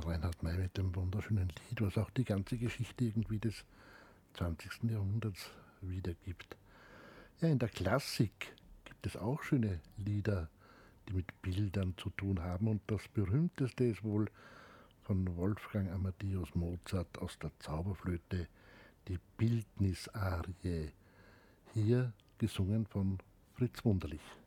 Reinhard May mit dem wunderschönen Lied, was auch die ganze Geschichte irgendwie des 20. Jahrhunderts wiedergibt. Ja, in der Klassik gibt es auch schöne Lieder, die mit Bildern zu tun haben, und das berühmteste ist wohl von Wolfgang Amadeus Mozart aus der Zauberflöte, die Bildnisarie, hier gesungen von Fritz Wunderlich.